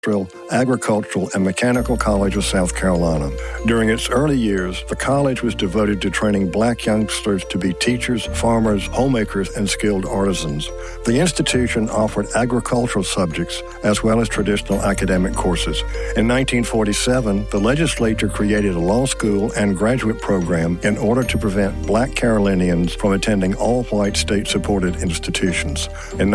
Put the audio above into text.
Agricultural, and Mechanical College of South Carolina. During its early years, the college was devoted to training black youngsters to be teachers, farmers, homemakers, and skilled artisans. The institution offered agricultural subjects as well as traditional academic courses. In 1947, the legislature created a law school and graduate program in order to prevent black Carolinians from attending all-white state-supported institutions. In